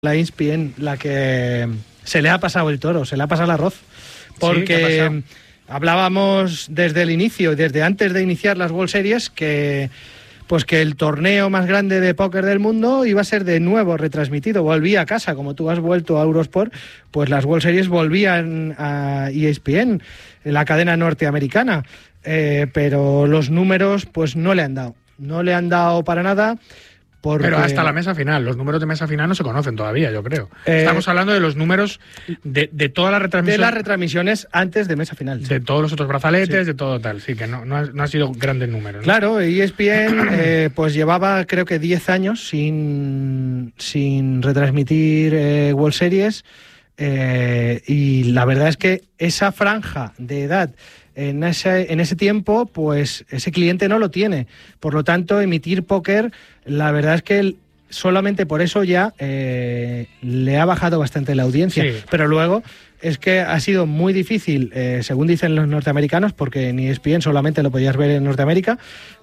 la ESPN la que se le ha pasado el toro, se le ha pasado el arroz, porque hablábamos desde el inicio, desde antes de iniciar las World Series, que el torneo más grande de póker del mundo iba a ser de nuevo retransmitido, volvía a casa, como tú has vuelto a Eurosport, pues las World Series volvían a ESPN, la cadena norteamericana, pero los números pues no le han dado para nada. Pero hasta la mesa final, los números de mesa final no se conocen todavía, yo creo. Estamos hablando de los números de toda la retransmisión. De las retransmisiones antes de mesa final. De todos los otros brazaletes, de todo tal. Sí, que no ha sido grandes números, ¿no? Claro, ESPN pues llevaba creo que 10 años sin retransmitir World Series, y la verdad es que esa franja de edad en ese tiempo, pues ese cliente no lo tiene. Por lo tanto, emitir póker, la verdad es que solamente por eso ya le ha bajado bastante la audiencia. Sí. Pero luego es que ha sido muy difícil, según dicen los norteamericanos, porque en ESPN solamente lo podías ver en Norteamérica,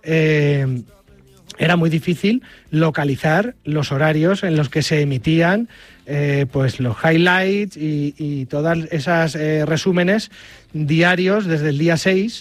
era muy difícil localizar los horarios en los que se emitían pues los highlights y todas esas resúmenes diarios desde el día 6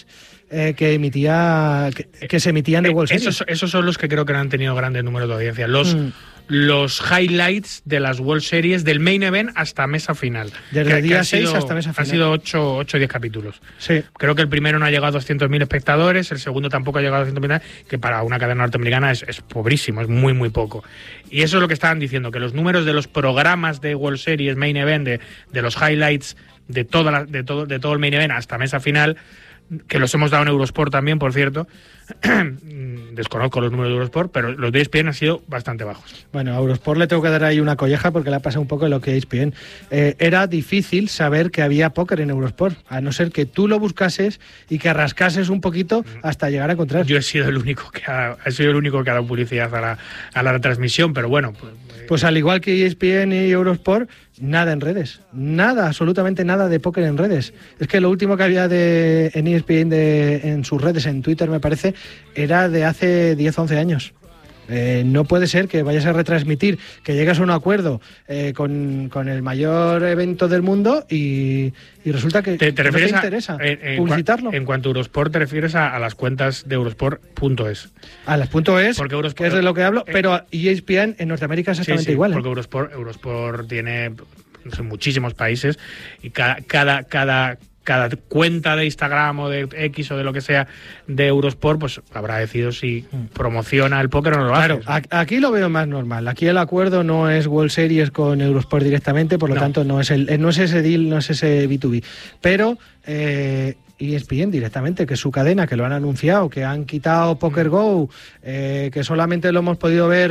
que se emitían de World Series. Esos son los que creo que no han tenido grandes números de audiencia. Los highlights de las World Series, del main event hasta mesa final. Desde el día 6 hasta mesa final. Han sido 8 o 10 capítulos. Sí. Creo que el primero no ha llegado a 200.000 espectadores, el segundo tampoco ha llegado a 200.000, que para una cadena norteamericana es pobrísimo, es muy, muy poco. Y eso es lo que estaban diciendo, que los números de los programas de World Series, main event, de los highlights, de todo el main event hasta mesa final, que los hemos dado en Eurosport también, por cierto. Desconozco los números de Eurosport, pero los de ESPN han sido bastante bajos. Bueno, a Eurosport le tengo que dar ahí una colleja porque le ha pasado un poco lo que ESPN. Era difícil saber que había póker en Eurosport, a no ser que tú lo buscases y que rascases un poquito hasta llegar a encontrar. Yo he sido el único que ha dado publicidad a la retransmisión, pero bueno. Pues al igual que ESPN y Eurosport, nada en redes. Nada, absolutamente nada de póker en redes. Es que lo último que había en ESPN en sus redes, en Twitter me parece, era de hace 10 o 11 años. No puede ser que vayas a retransmitir, que llegas a un acuerdo con el mayor evento del mundo y resulta que ¿Te refieres no te interesa publicitarlo. En cuanto a Eurosport, te refieres a las cuentas de Eurosport.es. A las .es, porque Eurosport, que es de lo que hablo, pero ESPN en Norteamérica es exactamente igual. Porque Eurosport tiene muchísimos países y cada cuenta de Instagram o de X o de lo que sea de Eurosport, pues habrá decidido si promociona el póker o no lo hace. Claro, aquí lo veo más normal. Aquí el acuerdo no es World Series con Eurosport directamente, por lo tanto no es ese deal, no es ese B2B. Pero ESPN directamente, que es su cadena, que lo han anunciado, que han quitado Poker Go, que solamente lo hemos podido ver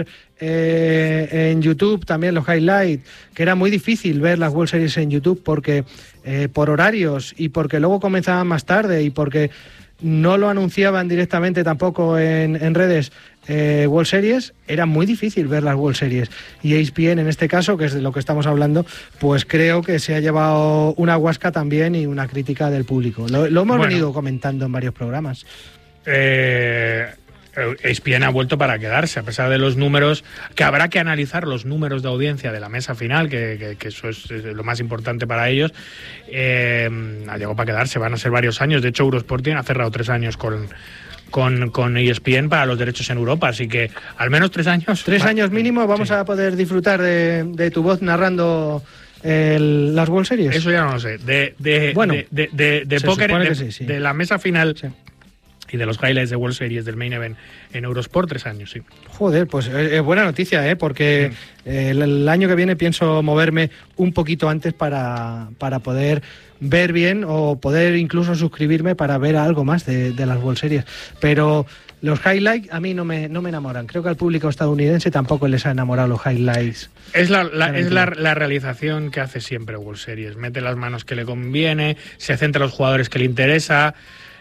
en YouTube, también los highlights, que era muy difícil ver las World Series en YouTube porque por horarios y porque luego comenzaban más tarde y porque no lo anunciaban directamente tampoco en redes. World Series, era muy difícil ver las World Series, y ESPN en este caso, que es de lo que estamos hablando, pues creo que se ha llevado una guasca también y una crítica del público. Lo hemos venido comentando en varios programas. ESPN ha vuelto para quedarse, a pesar de los números, que habrá que analizar los números de audiencia de la mesa final, que eso es lo más importante para ellos. Ha llegado para quedarse, van a ser varios años. De hecho, Eurosport ha cerrado 3 años con ESPN para los derechos en Europa, así que al menos 3 años. 3 años mínimo vamos a poder disfrutar de tu voz narrando las World Series. Eso ya no lo sé. De póker, de la mesa final. Sí. Y de los highlights de World Series del main event en Eurosport, 3 años, sí. Joder, pues es buena noticia, porque el año que viene pienso moverme un poquito antes para poder ver bien, o poder incluso suscribirme para ver algo más de las World Series. Pero los highlights a mí no me enamoran. Creo que al público estadounidense tampoco les ha enamorado los highlights. Es la realización que hace siempre World Series. Mete las manos que le conviene, se centra en los jugadores que le interesa.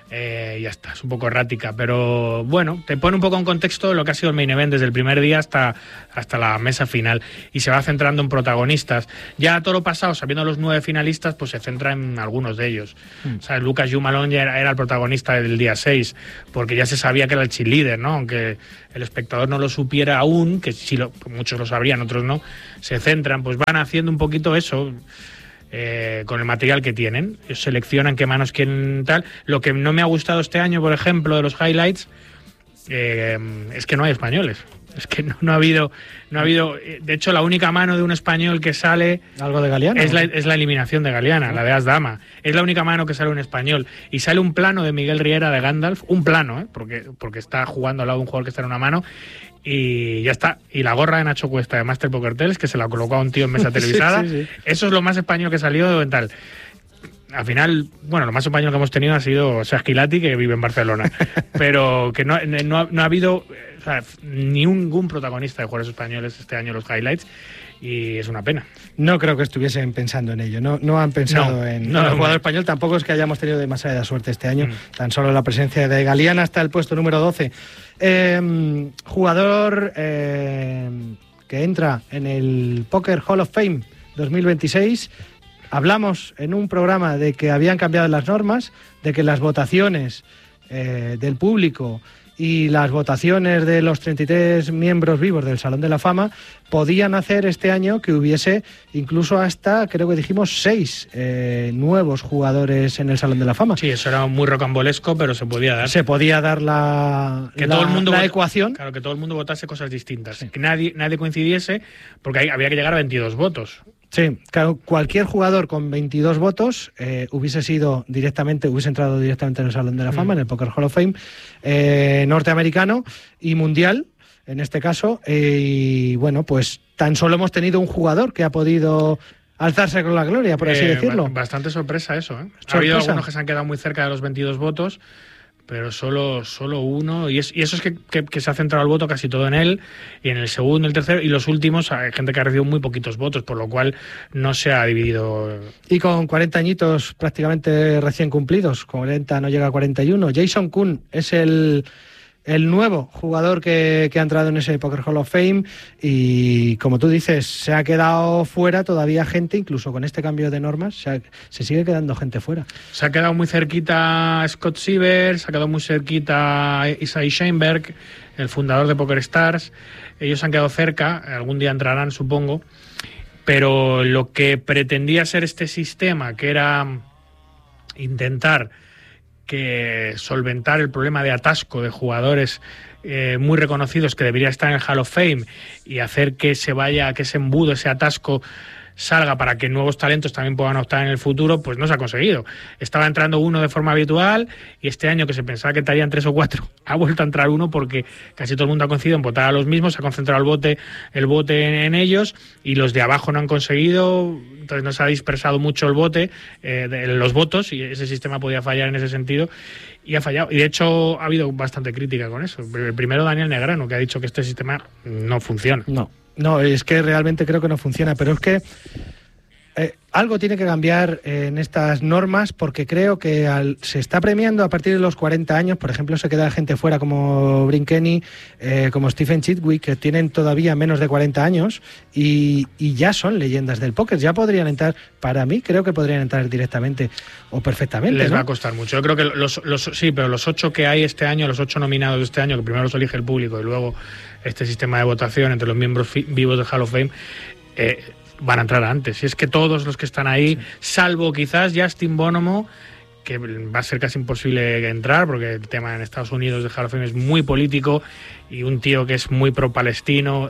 Ya está, es un poco errática, pero bueno, te pone un poco en contexto lo que ha sido el main event desde el primer día hasta la mesa final, y se va centrando en protagonistas. Ya todo lo pasado, sabiendo los 9 finalistas, pues se centra en algunos de ellos. O sea, Lucas Jumalón ya era el protagonista del día 6, porque ya se sabía que era el cheerleader, ¿no? Aunque el espectador no lo supiera aún, que sí muchos lo sabrían, otros no, se centran, pues van haciendo un poquito eso. Con el material que tienen, seleccionan qué manos quieren tal. Lo que no me ha gustado este año, por ejemplo, de los highlights, es que no hay españoles. Es que no ha habido. De hecho, la única mano de un español que sale. ¿Algo de Galeana? Es la eliminación de Galeana, la de Asdama. Es la única mano que sale un español. Y sale un plano de Miguel Riera de Gandalf, un plano, porque está jugando al lado de un jugador que está en una mano. Y ya está. Y la gorra de Nacho Cuesta de Master Poker Tales, que se la colocó a un tío en mesa televisada. Sí. Eso es lo más español que salió en tal. Al final, bueno, lo más español que hemos tenido ha sido Sasquilati, que vive en Barcelona. Pero que no ha habido, o sea, ningún protagonista de jugadores españoles este año en los highlights. Y es una pena. No creo que estuviesen pensando en ello. No han pensado en el jugador español. Tampoco es que hayamos tenido demasiada suerte este año. Tan solo la presencia de Galeana hasta el puesto número 12. Jugador que entra en el Poker Hall of Fame 2026. Hablamos en un programa de que habían cambiado las normas, de que las votaciones del público y las votaciones de los 33 miembros vivos del Salón de la Fama podían hacer este año que hubiese incluso hasta, creo que dijimos, 6 nuevos jugadores en el Salón de la Fama. Sí, eso era muy rocambolesco, pero se podía dar. Se podía dar todo el mundo ecuación. Claro, que todo el mundo votase cosas distintas. Sí. Que nadie coincidiese, porque había que llegar a 22 votos. Sí, claro, cualquier jugador con 22 votos hubiese entrado directamente en el Salón de la Fama, en el Poker Hall of Fame, norteamericano y mundial, en este caso. Y bueno, pues tan solo hemos tenido un jugador que ha podido alzarse con la gloria, por así decirlo. Bastante sorpresa eso, ¿eh? Ha habido algunos que se han quedado muy cerca de los 22 votos, pero solo uno, y eso es que se ha centrado el voto casi todo en él, y en el segundo, el tercero, y los últimos hay gente que ha recibido muy poquitos votos, por lo cual no se ha dividido. Y con 40 añitos prácticamente recién cumplidos, 40 no llega a 41, Jason Kuhn es el nuevo jugador que ha entrado en ese Poker Hall of Fame, y como tú dices, se ha quedado fuera todavía gente, incluso con este cambio de normas, se sigue quedando gente fuera. Se ha quedado muy cerquita Scott Siever, se ha quedado muy cerquita Isai Sheinberg, el fundador de Poker Stars. Ellos han quedado cerca, algún día entrarán, supongo, pero lo que pretendía ser este sistema, que era intentar solventar el problema de atasco de jugadores muy reconocidos que debería estar en el Hall of Fame, y hacer que ese embudo, ese atasco salga para que nuevos talentos también puedan optar en el futuro, pues no se ha conseguido. Estaba entrando uno de forma habitual, y este año, que se pensaba que estarían 3 o 4, ha vuelto a entrar uno, porque casi todo el mundo ha coincidido en votar a los mismos, se ha concentrado el bote en ellos, y los de abajo no han conseguido. Entonces no se ha dispersado mucho el bote, los votos, y ese sistema podía fallar en ese sentido, y ha fallado. Y de hecho ha habido bastante crítica con eso. El primero, Daniel Negrano, que ha dicho que este sistema no funciona. No, es que realmente creo que no funciona, pero es que algo tiene que cambiar en estas normas, porque creo que se está premiando a partir de los 40 años. Por ejemplo, se queda gente fuera como Brin Kenny, como Stephen Chidwick, que tienen todavía menos de 40 años y ya son leyendas del póker. Ya podrían entrar, para mí creo que podrían entrar directamente o perfectamente. Les va a costar mucho. Yo creo que sí, pero los 8 que hay este año, los 8 nominados de este año, que primero los elige el público y luego este sistema de votación entre los miembros vivos del Hall of Fame, van a entrar antes. Y es que todos los que están ahí, salvo quizás Justin Bonomo, que va a ser casi imposible entrar, porque el tema en Estados Unidos de Hall of Fame es muy político, y un tío que es muy pro-palestino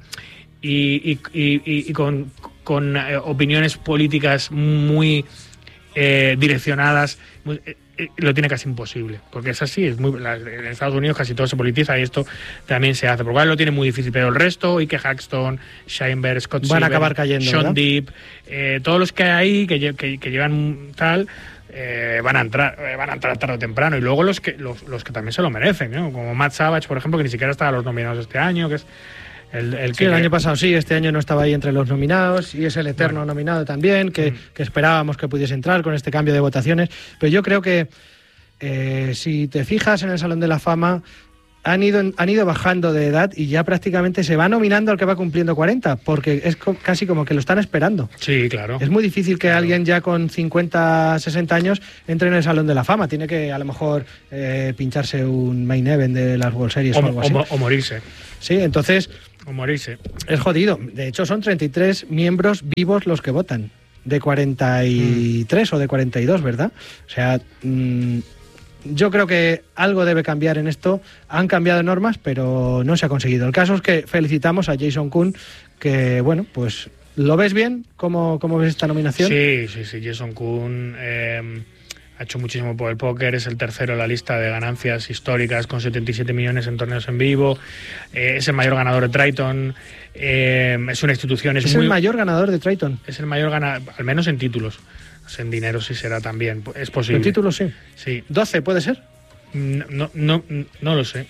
y con opiniones políticas muy direccionadas, lo tiene casi imposible, porque es así, en Estados Unidos casi todo se politiza, y esto también se hace, por lo cual lo tiene muy difícil. Pero el resto, Ike Haxton, Sheinberg, Scott van a acabar cayendo, Sean Deep, todos los que hay ahí que llevan tal, van a entrar tarde o temprano, y luego los que también se lo merecen, ¿no? Como Matt Savage, por ejemplo, que ni siquiera estaba a los nominados este año, que es el año pasado sí, este año no estaba ahí entre los nominados, y es el eterno nominado también, que esperábamos que pudiese entrar con este cambio de votaciones. Pero yo creo que si te fijas en el Salón de la Fama, han ido bajando de edad y ya prácticamente se va nominando al que va cumpliendo 40, porque es casi como que lo están esperando. Sí, claro. Es muy difícil que alguien ya con 50, 60 años entre en el Salón de la Fama. Tiene que, a lo mejor, pincharse un main event de las World Series o algo así. O morirse. Sí, entonces... O morirse. Es jodido. De hecho, son 33 miembros vivos los que votan. De 43 o de 42, ¿verdad? O sea... yo creo que algo debe cambiar en esto. Han cambiado normas, pero no se ha conseguido. El caso es que felicitamos a Jason Koon, que, bueno, pues, ¿lo ves bien? ¿Cómo ves esta nominación? Sí. Jason Koon ha hecho muchísimo por el póker, es el tercero en la lista de ganancias históricas con 77 millones en torneos en vivo, es el mayor ganador de Triton, es una institución... Es el mayor ganador de Triton. Es el mayor ganador, al menos en títulos. En dinero sí será también, es posible. En títulos sí. Sí. 12 puede ser. No lo sé.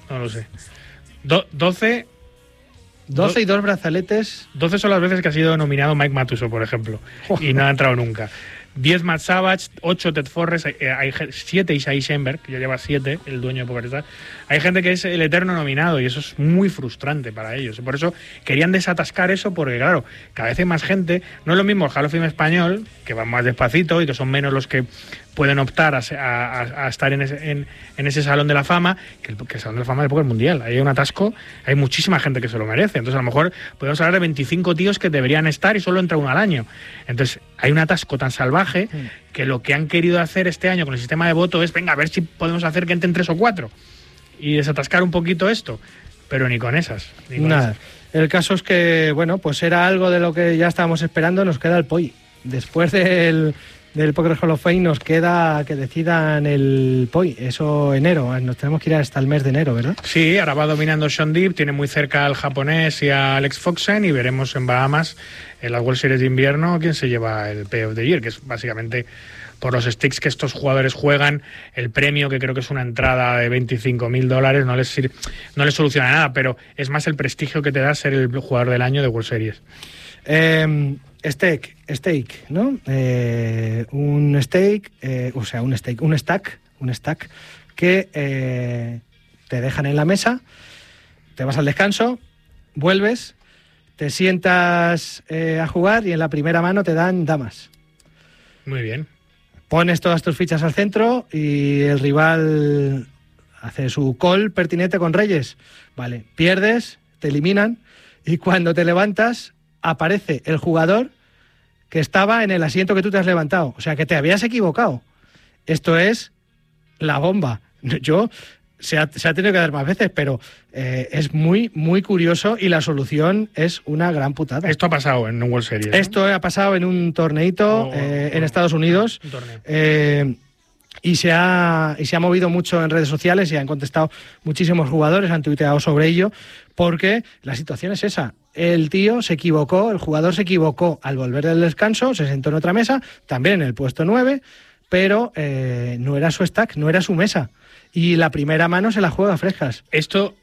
12 y 2 brazaletes. 12 son las veces que ha sido nominado Mike Matuso, por ejemplo, y no ha entrado nunca. 10 Matt Savage, 8 Ted Forrest, hay 7 Isai Schenberg, que ya lleva 7, el dueño de PokerStars. Hay gente que es el eterno nominado y eso es muy frustrante para ellos. Por eso querían desatascar eso, porque claro, cada vez hay más gente. No es lo mismo el Hall of Fame español, que van más despacito y que son menos los que pueden optar a estar en ese Salón de la Fama, que el Salón de la Fama del Póker Mundial. Ahí hay un atasco, hay muchísima gente que se lo merece. Entonces, a lo mejor podemos hablar de 25 tíos que deberían estar y solo entra uno al año. Entonces, hay un atasco tan salvaje que lo que han querido hacer este año con el sistema de voto es, venga, a ver si podemos hacer que entren 3 o 4 y desatascar un poquito esto. Pero ni con esas. Nada. El caso es que, bueno, pues era algo de lo que ya estábamos esperando. Nos queda el POI. Después del Poker Hall of Fame nos queda que decidan el POI, eso enero, nos tenemos que ir hasta el mes de enero, ¿verdad? Sí, ahora va dominando Sean Deeb, tiene muy cerca al japonés y a Alex Foxen, y veremos en Bahamas, en las World Series de invierno, quién se lleva el Pay of the Year, que es básicamente por los sticks que estos jugadores juegan, el premio, que creo que es una entrada de $25,000, no les soluciona nada, pero es más el prestigio que te da ser el jugador del año de World Series. Stake, ¿no? Un stack que te dejan en la mesa, te vas al descanso, vuelves, te sientas a jugar y en la primera mano te dan damas. Muy bien. Pones todas tus fichas al centro y el rival hace su call pertinente con reyes. Vale, pierdes, te eliminan y cuando te levantas aparece el jugador que estaba en el asiento que tú te has levantado. O sea, que te habías equivocado. Esto es la bomba. Se ha tenido que dar más veces, pero es muy, muy curioso y la solución es una gran putada. Esto ha pasado en un World Series, ¿no? Esto ha pasado en un torneito en Estados Unidos. Un torneo. Y se ha movido mucho en redes sociales y han contestado muchísimos jugadores, han tuiteado sobre ello, porque la situación es esa. El tío se equivocó, el jugador se equivocó al volver del descanso, se sentó en otra mesa, también en el puesto 9, pero no era su stack, no era su mesa. Y la primera mano se la juega frescas. Esto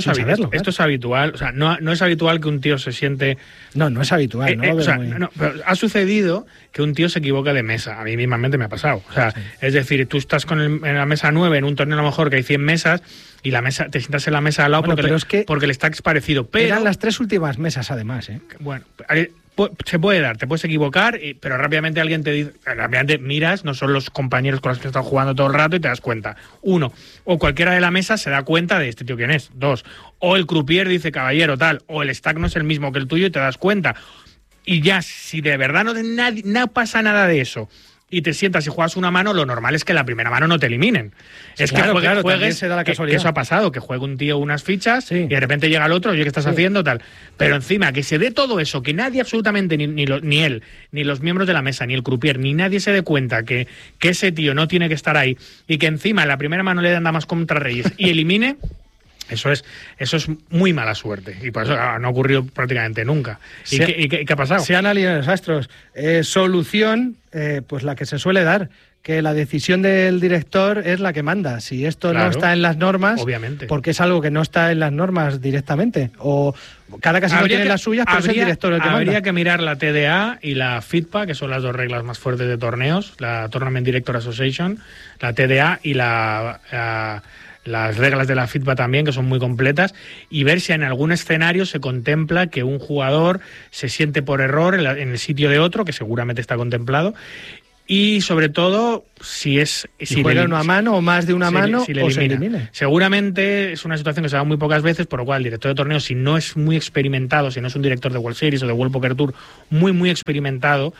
es habitual, o sea, no es habitual que un tío se siente... No es habitual, ¿no? Pero ha sucedido que un tío se equivoque de mesa, a mí mismamente me ha pasado. O sea, sí. Es decir, tú estás en la mesa 9 en un torneo a lo mejor que hay 100 mesas y la mesa te sientas en la mesa al lado porque el stack es parecido. Pero eran las 3 últimas mesas, además, ¿eh? Bueno, se puede dar, te puedes equivocar, pero rápidamente alguien te dice, rápidamente miras, no son los compañeros con los que estás jugando todo el rato y te das cuenta. 1, o cualquiera de la mesa se da cuenta de este tío quién es. 2, o el croupier dice caballero tal, o el stack no es el mismo que el tuyo y te das cuenta. Y ya, si de verdad no pasa nada de eso y te sientas y juegas una mano, lo normal es que la primera mano no te eliminen. Sí, es claro, que juegues, se da la casualidad. que eso ha pasado, que juegue un tío unas fichas y de repente llega el otro, oye, ¿qué estás haciendo? Tal. Pero encima, que se dé todo eso, que nadie absolutamente, ni él, ni los miembros de la mesa, ni el croupier, ni nadie se dé cuenta que ese tío no tiene que estar ahí y que encima en la primera mano le dan damas contra reyes y elimine... Eso es muy mala suerte y por eso no ha ocurrido prácticamente nunca. ¿Y qué ha pasado? Se han alineado los astros. Solución, pues la que se suele dar, que la decisión del director es la que manda. Si esto no está en las normas, obviamente, porque es algo que no está en las normas directamente, o cada casino tiene las suyas, pero es el director el que manda. Habría que mirar la TDA y la FIDPA, que son las dos reglas más fuertes de torneos, la Tournament Director Association, la TDA y las reglas de la FIDPA también, que son muy completas, y ver si en algún escenario se contempla que un jugador se siente por error en el sitio de otro, que seguramente está contemplado, y sobre todo si juega una mano o más de una mano o se elimine. Seguramente es una situación que se da muy pocas veces, por lo cual el director de torneo, si no es muy experimentado, si no es un director de World Series o de World Poker Tour muy experimentado,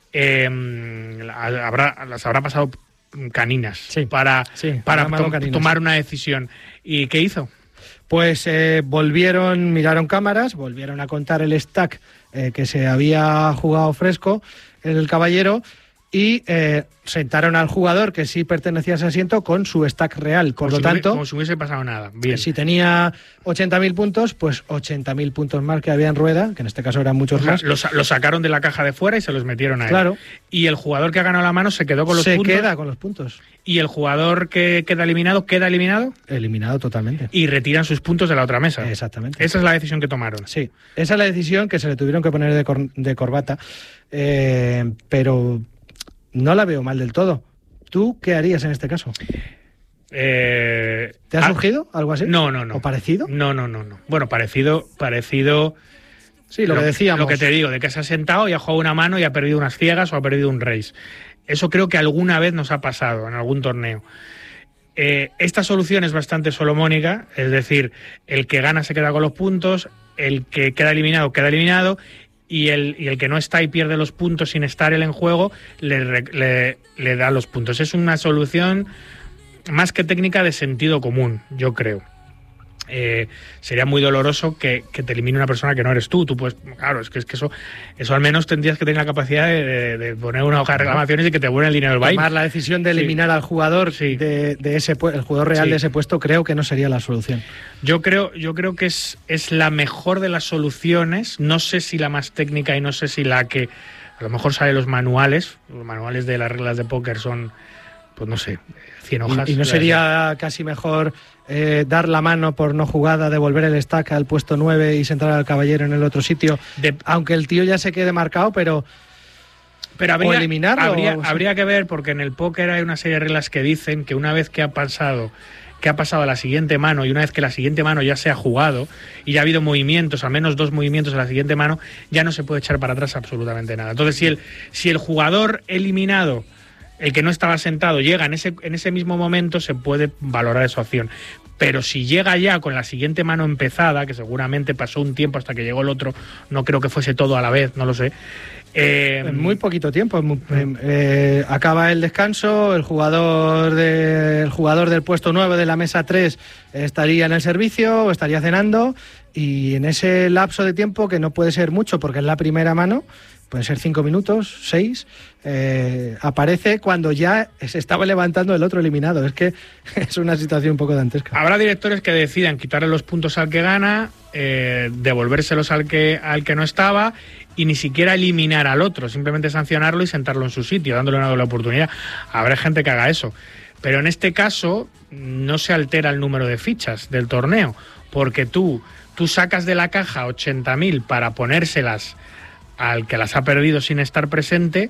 las habrá pasado caninas para tomar una decisión. ¿Y qué hizo? Pues miraron cámaras, volvieron a contar el stack que se había jugado fresco el caballero, y sentaron al jugador que sí pertenecía a ese asiento con su stack real. Por lo tanto, como si hubiese pasado nada. Bien. Si tenía 80.000 puntos, pues 80.000 puntos más que había en rueda, que en este caso eran muchos más. Los sacaron de la caja de fuera y se los metieron a él. Claro. Y el jugador que ha ganado la mano se quedó con los puntos. Se queda con los puntos. Y el jugador que queda eliminado, ¿queda eliminado? Eliminado totalmente. Y retiran sus puntos de la otra mesa. Exactamente. Esa es la decisión que tomaron. Sí, esa es la decisión que se le tuvieron que poner de corbata. Pero no la veo mal del todo. ¿Tú qué harías en este caso? ¿Te ha surgido algo así? No. ¿O parecido? No. Bueno, parecido. Sí, lo que decíamos. Lo que te digo, de que se ha sentado y ha jugado una mano y ha perdido unas ciegas o ha perdido un raise. Eso creo que alguna vez nos ha pasado en algún torneo. Esta solución es bastante solomónica, es decir, el que gana se queda con los puntos, el que queda eliminado, y el que no está y pierde los puntos sin estar él en juego, le da los puntos. Es una solución más que técnica de sentido común, yo creo. Sería muy doloroso que te elimine una persona que no eres tú. Tú pues, claro, es que eso al menos tendrías que tener la capacidad de poner una hoja de reclamaciones y que te vuelva el dinero del baile. Tomar la decisión de eliminar al jugador de ese el jugador real de ese puesto, creo que no sería la solución. Yo creo que es la mejor de las soluciones. No sé si la más técnica y no sé si la que a lo mejor sale los manuales de las reglas de póker son, pues no sé, 100 hojas. ¿Y no sería casi mejor dar la mano por no jugada, devolver el stack al puesto 9 y sentar al caballero en el otro sitio? Aunque el tío ya se quede marcado, pero habría, eliminarlo. Habría que ver, porque en el póker hay una serie de reglas que dicen que una vez que ha pasado a la siguiente mano y una vez que la siguiente mano ya se ha jugado y ya ha habido movimientos, al menos 2 movimientos en la siguiente mano, ya no se puede echar para atrás absolutamente nada. Entonces, si el jugador eliminado, el que no estaba sentado, llega en ese mismo momento, se puede valorar esa opción. Pero si llega ya con la siguiente mano empezada, que seguramente pasó un tiempo hasta que llegó el otro, no creo que fuese todo a la vez, no lo sé. En muy poquito tiempo. Acaba el descanso, el jugador del puesto 9 de la mesa 3 estaría en el servicio o estaría cenando, y en ese lapso de tiempo, que no puede ser mucho porque es la primera mano, puede ser 5 minutos, 6, aparece cuando ya se estaba levantando el otro eliminado. Es que es una situación un poco dantesca. Habrá directores que decidan quitarle los puntos al que gana, devolvérselos al que no estaba, y ni siquiera eliminar al otro, simplemente sancionarlo y sentarlo en su sitio, dándole una doble oportunidad. Habrá gente que haga eso. Pero en este caso no se altera el número de fichas del torneo, porque tú sacas de la caja 80.000 para ponérselas al que las ha perdido sin estar presente.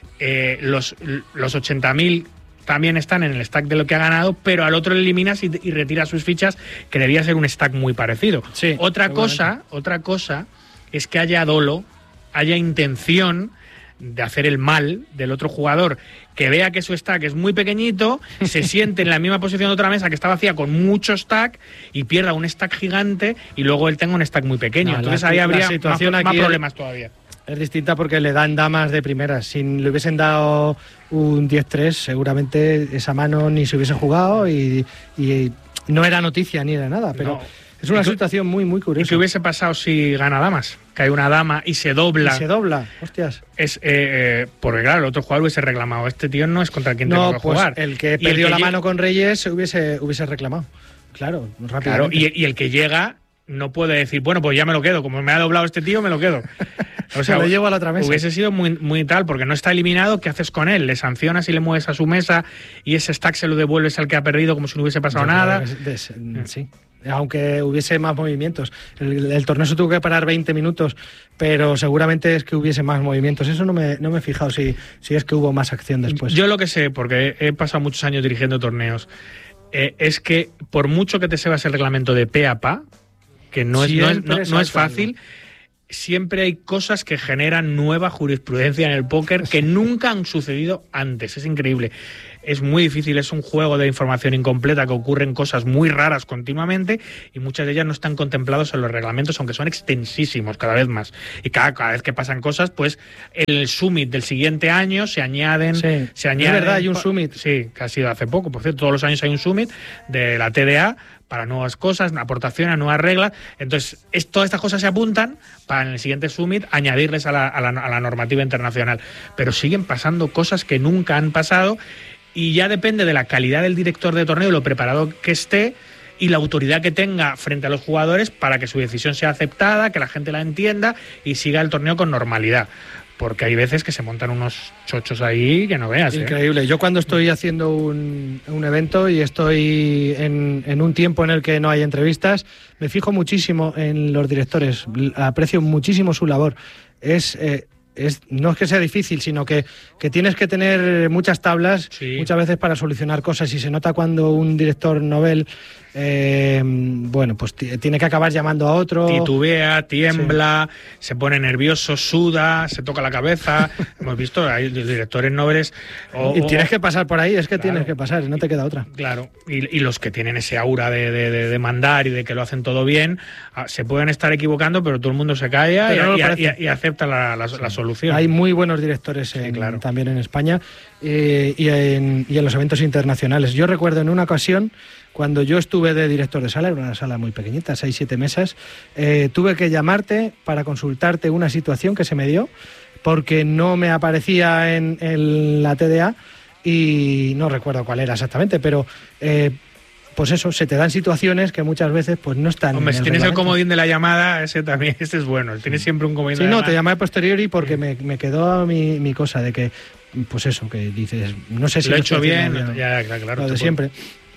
Los 80.000 también están en el stack de lo que ha ganado, pero al otro le eliminas y retiras sus fichas, que debía ser un stack muy parecido. Sí, otra cosa es que haya dolo, haya intención de hacer el mal del otro jugador, que vea que su stack es muy pequeñito, se siente en la misma posición de otra mesa que está vacía con mucho stack y pierda un stack gigante y luego él tenga un stack muy pequeño. Entonces ahí habría más problemas todavía. Es distinta porque le dan damas de primeras. Si le hubiesen dado un 10-3, seguramente esa mano ni se hubiese jugado y no era noticia ni era nada, pero... No. Es una situación muy, muy curiosa. ¿Y qué hubiese pasado si gana damas? Que hay una dama y se dobla. Hostias. Porque claro, el otro jugador hubiese reclamado. Este tío no es contra quien tengo que jugar. El que perdió la mano con Reyes hubiese reclamado. Claro, rápidamente. Claro, y el que llega no puede decir, bueno, pues ya me lo quedo. Como me ha doblado este tío, me lo quedo. O sea, lo llevo a la otra mesa. Hubiese sido muy tal, porque no está eliminado. ¿Qué haces con él? ¿Le sancionas y le mueves a su mesa y ese stack se lo devuelves al que ha perdido como si no hubiese pasado nada? Sí. Aunque hubiese más movimientos. El torneo se tuvo que parar 20 minutos, pero seguramente es que hubiese más movimientos. Eso no me he fijado si es que hubo más acción después. Yo lo que sé, porque he pasado muchos años dirigiendo torneos, es que por mucho que te sepas el reglamento de pe a pa, que no es fácil, siempre hay cosas que generan nueva jurisprudencia en el póker que nunca han sucedido antes. Es increíble. Es muy difícil, es un juego de información incompleta, que ocurren cosas muy raras continuamente y muchas de ellas no están contempladas en los reglamentos, aunque son extensísimos cada vez más. Y cada vez que pasan cosas, pues en el summit del siguiente año se añaden... Sí, es verdad, hay un summit. Sí, que ha sido hace poco. Por cierto, todos los años hay un summit de la TDA para nuevas cosas, aportaciones, nuevas reglas. Entonces, todas estas cosas se apuntan para en el siguiente summit añadirles a la normativa internacional. Pero siguen pasando cosas que nunca han pasado. Y ya depende de la calidad del director de torneo, lo preparado que esté y la autoridad que tenga frente a los jugadores para que su decisión sea aceptada, que la gente la entienda y siga el torneo con normalidad. Porque hay veces que se montan unos chochos ahí que no veas. Increíble. Yo cuando estoy haciendo un evento y estoy en un tiempo en el que no hay entrevistas, me fijo muchísimo en los directores. Aprecio muchísimo su labor. No es que sea difícil, sino que tienes que tener muchas tablas, sí, muchas veces para solucionar cosas, y se nota cuando un director novel pues tiene que acabar llamando a otro. Titubea, tiembla, sí, se pone nervioso, suda, se toca la cabeza. Hemos visto, hay directores noveles... Y tienes que pasar por ahí, es que claro, tienes que pasar, no te queda otra. Claro, y los que tienen ese aura de mandar y de que lo hacen todo bien, se pueden estar equivocando, pero todo el mundo se calla y acepta la solución. Hay muy buenos directores también en España y en los eventos internacionales. Yo recuerdo en una ocasión, cuando yo estuve de director de sala, era una sala muy pequeñita, 6-7 mesas, tuve que llamarte para consultarte una situación que se me dio, porque no me aparecía en la TDA y no recuerdo cuál era exactamente, pero... pues eso, se te dan situaciones que muchas veces pues no están. Hombre, si tienes el comodín de la llamada, ese es bueno. Tienes siempre un comodín de la llamada. Sí, no, te llamé a posteriori porque me quedó mi cosa de que, pues eso, que dices, no sé si lo he hecho bien, ya, claro. Lo de siempre.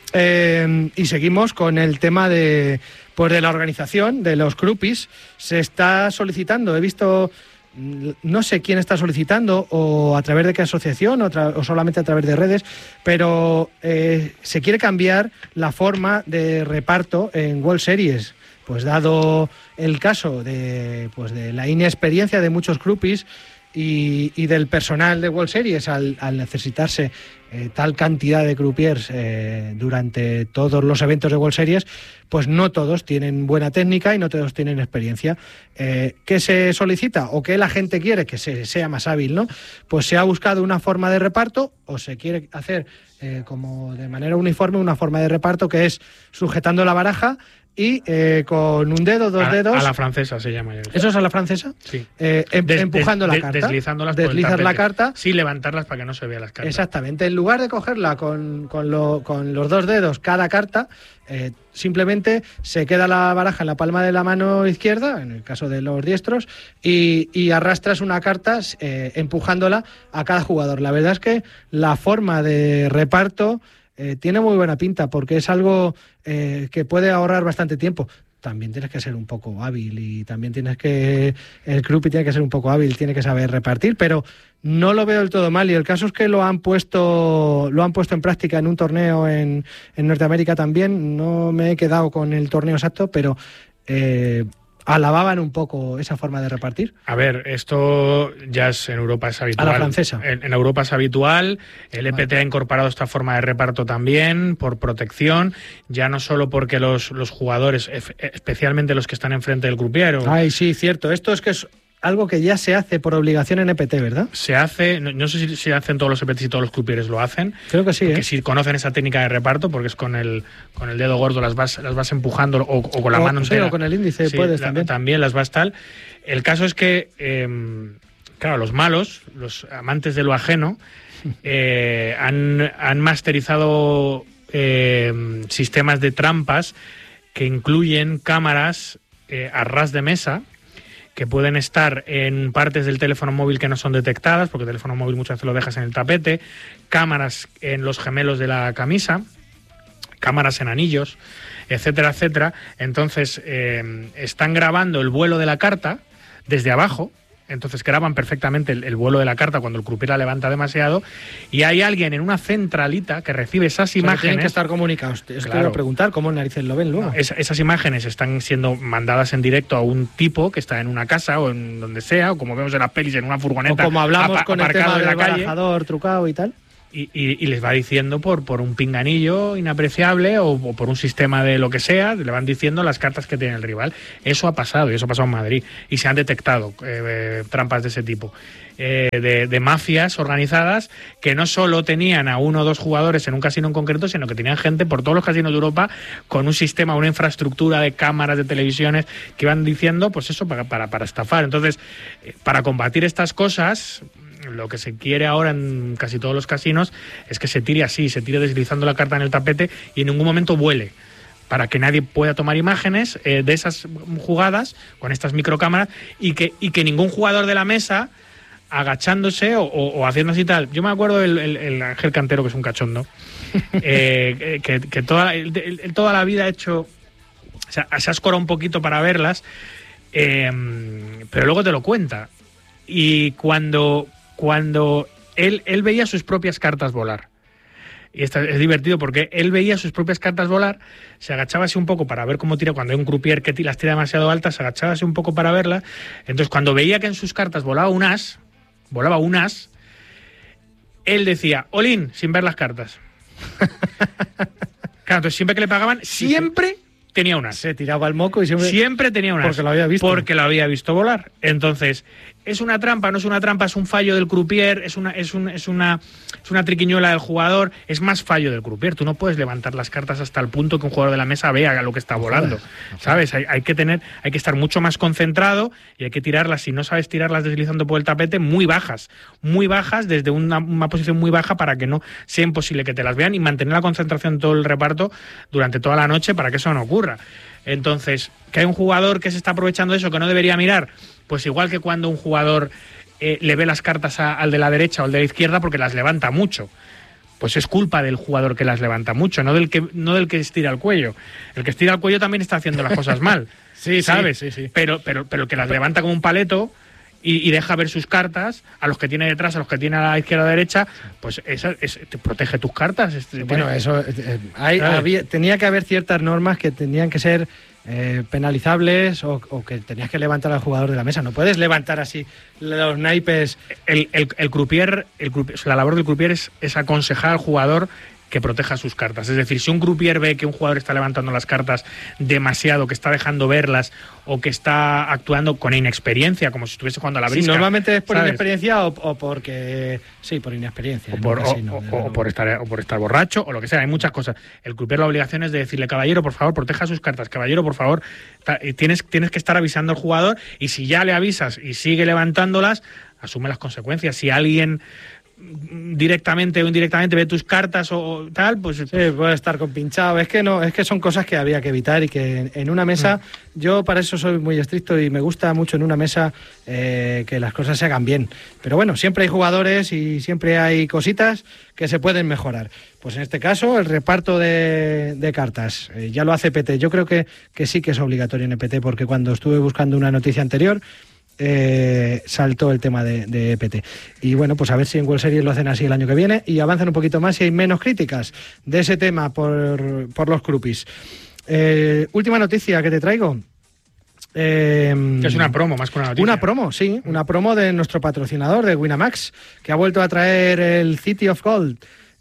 Y seguimos con el tema de la organización, de los groupies. Se está solicitando, he visto... No sé quién está solicitando o a través de qué asociación o solamente a través de redes, pero se quiere cambiar la forma de reparto en World Series. Pues dado el caso de la inexperiencia de muchos groupies y del personal de World Series al necesitarse tal cantidad de croupiers durante todos los eventos de World Series, pues no todos tienen buena técnica y no todos tienen experiencia. ¿Qué se solicita o qué la gente quiere? Que sea más hábil, ¿no? Pues se ha buscado una forma de reparto, o se quiere hacer como de manera uniforme una forma de reparto, que es sujetando la baraja y con un dedo, dos dedos... A la francesa se llama. ¿Eso es a la francesa? Sí. Empujando la carta. Deslizar la carta. Sí, levantarlas para que no se vea las cartas. Exactamente. En lugar de cogerla con los dos dedos cada carta, simplemente se queda la baraja en la palma de la mano izquierda, en el caso de los diestros, y arrastras una carta empujándola a cada jugador. La verdad es que la forma de reparto... tiene muy buena pinta, porque es algo que puede ahorrar bastante tiempo. También tienes que ser un poco hábil y también el groupie tiene que ser un poco hábil, tiene que saber repartir, pero no lo veo del todo mal, y el caso es que lo han puesto en práctica en un torneo en Norteamérica también. No me he quedado con el torneo exacto, pero alababan un poco esa forma de repartir. A ver, esto ya en Europa es habitual. A la francesa. En Europa es habitual. El EPT ha incorporado esta forma de reparto también por protección, ya no solo porque los jugadores, especialmente los que están enfrente del croupier. Ay, sí, cierto. Esto es que es algo que ya se hace por obligación en EPT, ¿verdad? Se hace, no sé si se hacen todos los EPTs y todos los croupieres lo hacen. Creo que sí, porque si conocen esa técnica de reparto, porque es con el dedo gordo las vas empujando o con la mano entera. O con el índice, sí, puedes también. También las vas tal. El caso es que, claro, los malos, los amantes de lo ajeno, han masterizado sistemas de trampas que incluyen cámaras a ras de mesa, que pueden estar en partes del teléfono móvil que no son detectadas, porque el teléfono móvil muchas veces lo dejas en el tapete, cámaras en los gemelos de la camisa, cámaras en anillos, etcétera, etcétera. Entonces, están grabando el vuelo de la carta desde abajo. Entonces graban perfectamente el vuelo de la carta cuando el croupier la levanta demasiado, y hay alguien en una centralita que recibe esas imágenes. Tienen que estar comunicados. Eso te iba a preguntar, ¿cómo narices lo ven luego? No, esas imágenes están siendo mandadas en directo a un tipo que está en una casa o en donde sea, o como vemos en las pelis, en una furgoneta. O como hablamos con el tema del calle, barajador trucado y tal. Y les va diciendo por un pinganillo inapreciable o por un sistema de lo que sea, le van diciendo las cartas que tiene el rival. Eso ha pasado, y eso ha pasado en Madrid. Y se han detectado trampas de ese tipo. De mafias organizadas que no solo tenían a 1 o 2 jugadores en un casino en concreto, sino que tenían gente por todos los casinos de Europa con un sistema, una infraestructura de cámaras, de televisiones, que iban diciendo, pues eso, para estafar. Entonces, para combatir estas cosas, lo que se quiere ahora en casi todos los casinos es que se tire así, se tire deslizando la carta en el tapete y en ningún momento vuele, para que nadie pueda tomar imágenes de esas jugadas con estas microcámaras, y que ningún jugador de la mesa, agachándose o haciendo así tal. Yo me acuerdo el Ángel Cantero, que es un cachondo, que toda la vida ha hecho, o sea, se ha escorado un poquito para verlas, pero luego te lo cuenta. Y cuando él veía sus propias cartas volar, y esto es divertido porque él veía sus propias cartas volar, se agachaba así un poco para ver cómo tira, cuando hay un croupier que las tira demasiado altas, se agachaba así un poco para verlas. Entonces, cuando veía que en sus cartas volaba un as, él decía "all-in", sin ver las cartas. Claro, entonces siempre que le pagaban, siempre tenía un as. Se tiraba el moco y siempre tenía un as. Porque lo había visto. Porque lo había visto volar. Entonces, ¿es una trampa? No es una trampa, es un fallo del croupier, es una triquiñuela del jugador, es más fallo del croupier. Tú no puedes levantar las cartas hasta el punto que un jugador de la mesa vea lo que está volando. ¿Sabes? Hay que estar mucho más concentrado, y hay que tirarlas, si no sabes tirarlas deslizando por el tapete, muy bajas, desde una posición muy baja, para que no sea imposible que te las vean, y mantener la concentración de todo el reparto durante toda la noche para que eso no ocurra. Entonces, que hay un jugador que se está aprovechando de eso, que no debería mirar, pues igual que cuando un jugador le ve las cartas al de la derecha o al de la izquierda porque las levanta mucho, pues es culpa del jugador que las levanta mucho, no del que estira el cuello. El que estira el cuello también está haciendo las cosas mal, sí, ¿sabes? Sí. Pero el que las levanta como un paleto y deja ver sus cartas, a los que tiene detrás, a los que tiene a la izquierda o derecha, pues te protege tus cartas. Bueno, eso tenía que haber ciertas normas que tenían que ser penalizables, o que tenías que levantar al jugador de la mesa. No puedes levantar así los naipes. El croupier, la labor del croupier es aconsejar al jugador que proteja sus cartas. Es decir, si un croupier ve que un jugador está levantando las cartas demasiado, que está dejando verlas, o que está actuando con inexperiencia, como si estuviese jugando a la brisca. Sí, normalmente es por ¿sabes? Inexperiencia o porque... Sí, por inexperiencia. O por estar borracho, o lo que sea. Hay muchas cosas. El croupier, la obligación es de decirle: caballero, por favor, proteja sus cartas. Caballero, por favor. Tienes que estar avisando al jugador, y si ya le avisas y sigue levantándolas, asume las consecuencias. Si alguien directamente o indirectamente ve tus cartas o tal, pues sí, puede estar compinchado. Es que son cosas que había que evitar, y que en una mesa, yo para eso soy muy estricto, y me gusta mucho en una mesa que las cosas se hagan bien. Pero bueno, siempre hay jugadores y siempre hay cositas que se pueden mejorar. Pues en este caso, el reparto de cartas ya lo hace EPT. Yo creo que sí que es obligatorio en EPT, porque cuando estuve buscando una noticia anterior, saltó el tema de EPT. Y bueno, pues a ver si en World Series lo hacen así el año que viene y avanzan un poquito más, y hay menos críticas de ese tema por los croupies. Última noticia que te traigo. Es una promo, más que una noticia. Una promo, sí, una promo de nuestro patrocinador, de Winamax, que ha vuelto a traer el City of Gold.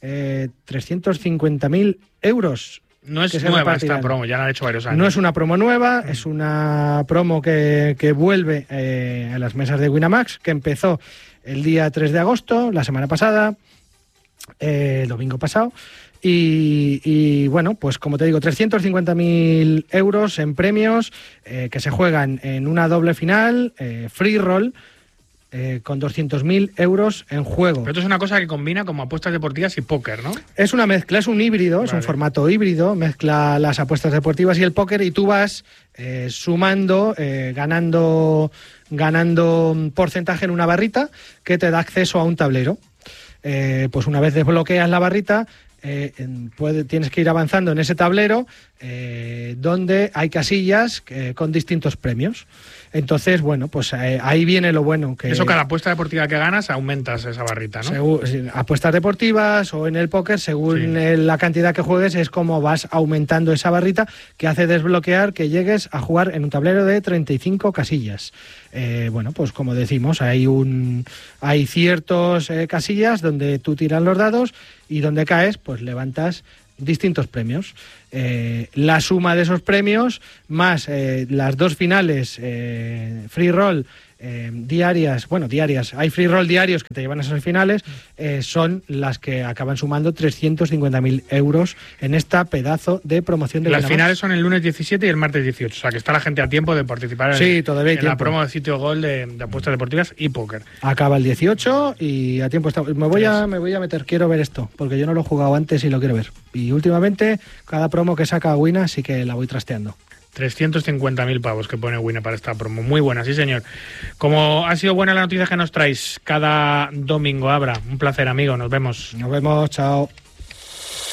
350.000 euros. No es nueva esta promo, ya la han hecho varios años. No es una promo nueva, es una promo que vuelve a las mesas de Winamax, que empezó el día 3 de agosto, la semana pasada, el domingo pasado. Y bueno, pues como te digo, 350.000 euros en premios que se juegan en una doble final, free roll, con 200.000 euros en juego. Pero esto es una cosa que combina como apuestas deportivas y póker, ¿no? Es una mezcla, es un híbrido, es un formato híbrido, mezcla las apuestas deportivas y el póker, y tú vas sumando, ganando porcentaje en una barrita que te da acceso a un tablero. Pues una vez desbloqueas la barrita, tienes que ir avanzando en ese tablero donde hay casillas con distintos premios. Entonces, bueno, pues ahí viene lo bueno. Que eso, cada apuesta deportiva que ganas aumentas esa barrita, ¿no? Apuestas deportivas o en el póker, según la cantidad que juegues, es como vas aumentando esa barrita, que hace desbloquear que llegues a jugar en un tablero de 35 casillas. Bueno, pues como decimos, hay ciertos casillas donde tú tiras los dados y donde caes, pues levantas distintos premios. La suma de esos premios más las dos finales free roll diarias, hay free roll diarios que te llevan a esas finales, son las que acaban sumando 350.000 euros en esta pedazo de promoción de Las finales son el lunes 17 y el martes 18, o sea que está la gente a tiempo de participar en la promo de Sitio Gol de apuestas deportivas y póker. Acaba el 18 y a tiempo está. Me voy a meter, quiero ver esto, porque yo no lo he jugado antes y lo quiero ver. Y últimamente, cada promo que saca Wina sí que la voy trasteando. 350.000 pavos que pone Wina para esta promo. Muy buena, sí señor. Como ha sido buena la noticia que nos traéis cada domingo, Abra. Un placer, amigo. Nos vemos. Nos vemos, chao.